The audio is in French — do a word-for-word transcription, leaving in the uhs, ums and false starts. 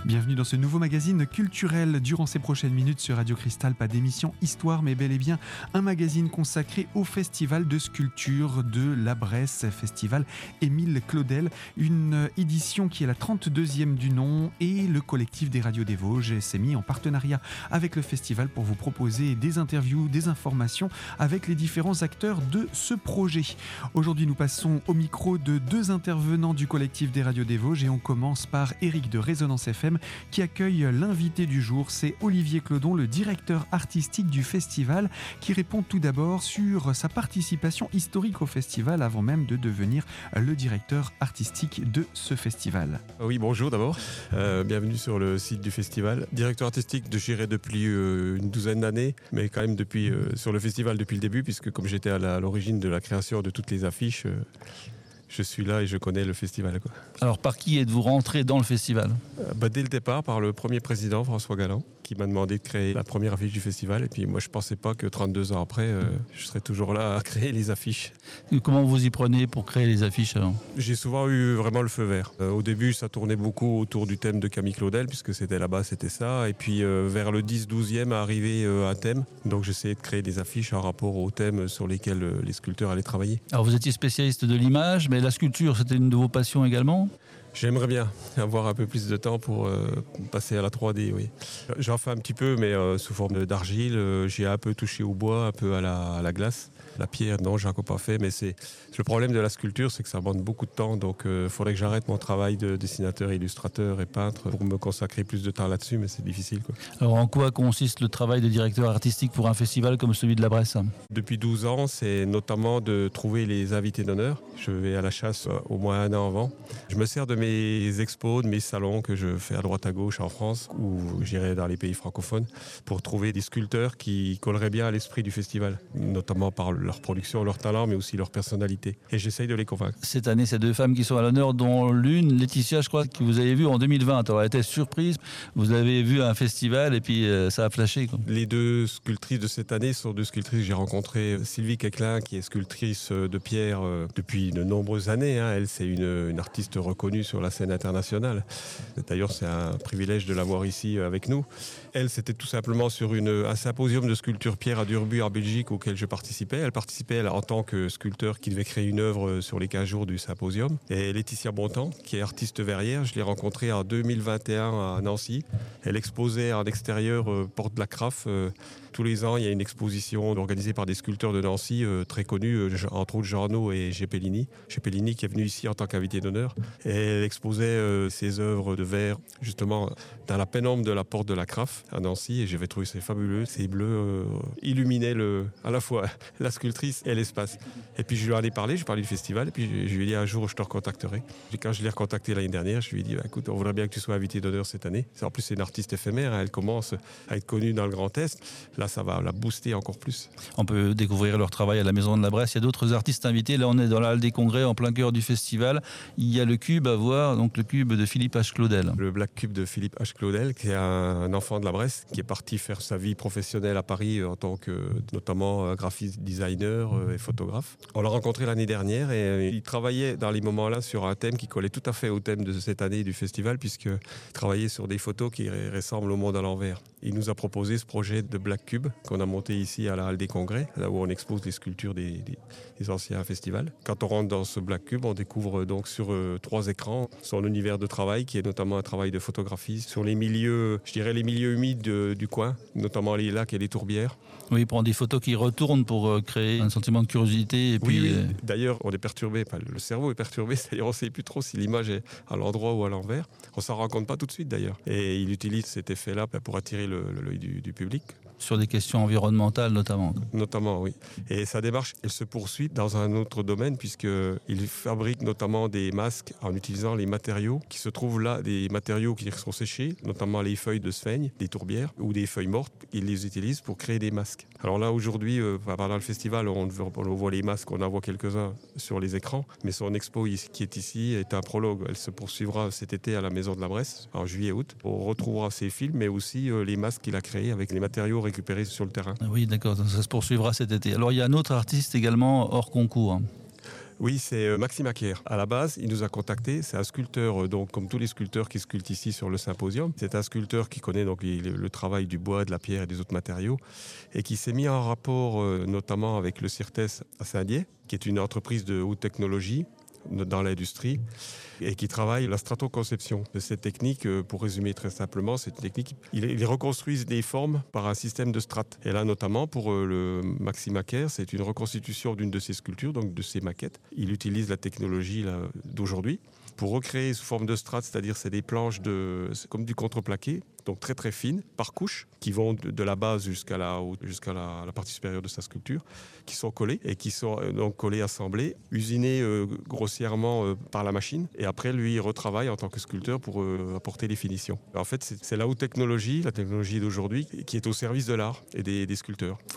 Bienvenue dans ce nouveau magazine culturel. Durant ces prochaines minutes sur Radio Cristal, pas d'émission Histoire, mais bel et bien un magazine consacré au Festival de sculpture de la Bresse, Festival Émile Claudel. Une édition qui est la trente-deuxième du nom, et le collectif des radios des Vosges s'est mis en partenariat avec le festival pour vous proposer des interviews, des informations avec les différents acteurs de ce projet. Aujourd'hui, nous passons au micro de deux intervenants du collectif des radios des Vosges, et on commence par Eric de Résonance F M qui accueille l'invité du jour. C'est Olivier Clodon, le directeur artistique du festival, qui répond tout d'abord sur sa participation historique au festival avant même de devenir le directeur artistique de ce festival. Oui, bonjour d'abord. Euh, bienvenue sur le site du festival. Directeur artistique de Chiré depuis euh, une douzaine d'années, mais quand même depuis, euh, sur le festival depuis le début, puisque comme j'étais à, la, à l'origine de la création de toutes les affiches, euh, je suis là et je connais le festival, quoi. Alors, par qui êtes-vous rentré dans le festival ? euh, bah, Dès le départ, par le premier président, François Galland, qui m'a demandé de créer la première affiche du festival. Et puis moi, je ne pensais pas que trente-deux ans après, euh, je serais toujours là à créer les affiches. Et comment vous y prenez pour créer les affiches alors ? J'ai souvent eu vraiment le feu vert. Euh, au début, ça tournait beaucoup autour du thème de Camille Claudel, puisque c'était là-bas, c'était ça. Et puis euh, vers le dix douzième est arrivé euh, un thème. Donc j'essayais de créer des affiches en rapport aux thèmes sur lesquels euh, les sculpteurs allaient travailler. Alors vous étiez spécialiste de l'image, mais la sculpture, c'était une de vos passions également ? J'aimerais bien avoir un peu plus de temps pour euh, passer à la trois D, oui. J'en fais un petit peu, mais euh, sous forme d'argile. Euh, j'ai un peu touché au bois, un peu à la, à la glace. La pierre, non, j'en ai pas fait, mais c'est le problème de la sculpture, c'est que ça demande beaucoup de temps. Donc, il euh, faudrait que j'arrête mon travail de dessinateur, illustrateur et peintre pour me consacrer plus de temps là-dessus, mais c'est difficile, quoi. Alors, en quoi consiste le travail de directeur artistique pour un festival comme celui de la Bresse ? Depuis douze ans, c'est notamment de trouver les invités d'honneur. Je vais à la chasse euh, au moins un an avant. Je me sers de mes expos, de mes salons que je fais à droite à gauche en France, ou j'irai dans les pays francophones, pour trouver des sculpteurs qui colleraient bien à l'esprit du festival, notamment par leur production, leur talent, mais aussi leur personnalité. Et j'essaye de les convaincre. Cette année, ces deux femmes qui sont à l'honneur, dont l'une, Laetitia, je crois, que vous avez vue en deux mille vingt. Alors, elle était surprise. Vous avez vu à un festival et puis euh, ça a flashé, quoi. Les deux sculptrices de cette année sont deux sculptrices. J'ai rencontré Sylvie Quéclin, qui est sculptrice de pierre euh, depuis de nombreuses années. Hein. Elle, c'est une, une artiste reconnue sur la scène internationale. D'ailleurs, c'est un privilège de l'avoir ici avec nous. Elle, c'était tout simplement sur une, un symposium de sculpture pierre à Durbuy en Belgique auquel je participais. Elle participait elle, en tant que sculpteur qui devait créer une œuvre sur les quinze jours du symposium. Et Laetitia Bontemps, qui est artiste verrière, je l'ai rencontrée en deux mille vingt et un à Nancy. Elle exposait en extérieur euh, Porte de la Craffe. Euh, tous les ans, il y a une exposition organisée par des sculpteurs de Nancy euh, très connus, euh, entre autres Jeannot et Gépellini. Gépellini qui est venu ici en tant qu'invité d'honneur. Et elle exposait euh, ses œuvres de verre justement dans la pénombre de la Porte de la Craffe à Nancy. Et j'avais trouvé ça fabuleux. Ces bleus euh, illuminaient le, à la fois la sculptrice et l'espace. Et puis je lui en ai parlé, je lui ai parlé du festival. Et puis je, je lui ai dit un jour je te recontacterai. Et quand je l'ai recontacté l'année dernière, je lui ai dit bah, écoute, on voudrait bien que tu sois invité d'honneur cette année. En plus, c'est une artiste éphémère. Hein, elle commence à être connue dans le Grand Est. Là, ça va la booster encore plus. On peut découvrir leur travail à la Maison de la Bresse. Il y a d'autres artistes invités. Là, on est dans la halle des congrès, en plein cœur du festival. Il y a le cube à voir, donc le cube de Philippe H. Claudel. Le Black Cube de Philippe H. Claudel, qui est un enfant de la Bresse, qui est parti faire sa vie professionnelle à Paris en tant que, notamment, graphiste designer et photographe. On l'a rencontré l'année dernière et il travaillait dans les moments-là sur un thème qui collait tout à fait au thème de cette année du festival, puisqu'il travaillait sur des photos qui ressemblent au monde à l'envers. Il nous a proposé ce projet de Black Cube qu'on a monté ici à la Halle des Congrès, là où on expose les sculptures des, des, des anciens festivals. Quand on rentre dans ce Black Cube, on découvre donc sur euh, trois écrans son univers de travail, qui est notamment un travail de photographie sur les milieux, je dirais les milieux humides de, du coin, notamment les lacs et les tourbières. Oui, il prend des photos qui retournent pour euh, créer un sentiment de curiosité. Et puis, oui, oui. Euh... D'ailleurs, on est perturbé, enfin, le cerveau est perturbé, c'est-à-dire on ne sait plus trop si l'image est à l'endroit ou à l'envers. On ne s'en rend compte pas tout de suite d'ailleurs. Et il utilise cet effet-là pour attirer le, le, l'œil du, du public. Sur des questions environnementales notamment. Notamment, oui. Et sa démarche, elle se poursuit dans un autre domaine, puisqu'il fabrique notamment des masques en utilisant les matériaux qui se trouvent là, des matériaux qui sont séchés, notamment les feuilles de sphaigne, des tourbières ou des feuilles mortes. Il les utilise pour créer des masques. Alors là, aujourd'hui, euh, pendant le festival, on, on voit les masques, on en voit quelques-uns sur les écrans, mais son expo qui est ici est un prologue. Elle se poursuivra cet été à la Maison de la Bresse, en juillet-août. On retrouvera ses films, mais aussi euh, les masques qu'il a créés avec les matériaux récupérés sur le terrain. Oui, d'accord, ça se poursuivra cet été. Alors, il y a un autre artiste également hors concours. Oui, c'est euh, Maxime Acker. À la base, il nous a contactés. C'est un sculpteur, euh, donc comme tous les sculpteurs qui sculptent ici sur le symposium. C'est un sculpteur qui connaît donc le, le travail du bois, de la pierre et des autres matériaux, et qui s'est mis en rapport euh, notamment avec le CIRTES à Saint-Dié, qui est une entreprise de haute technologie dans l'industrie et qui travaille la stratoconception de cette technique. Pour résumer très simplement, cette technique, ils reconstruisent des formes par un système de strates. Et là, notamment pour le Maxime Acker, c'est une reconstitution d'une de ses sculptures, donc de ses maquettes. Il utilise la technologie là, d'aujourd'hui pour recréer sous forme de strates, c'est-à-dire c'est des planches de, c'est comme du contreplaqué, donc très très fines, par couche, qui vont de, de la base jusqu'à la, jusqu'à la, la partie supérieure de sa sculpture, qui sont collées et qui sont euh, donc collées, assemblées, usinées euh, grossièrement euh, par la machine. Et après, lui, il retravaille en tant que sculpteur pour euh, apporter les finitions. En fait, c'est, c'est la haute technologie, la technologie d'aujourd'hui, qui est au service de l'art et des, des sculpteurs.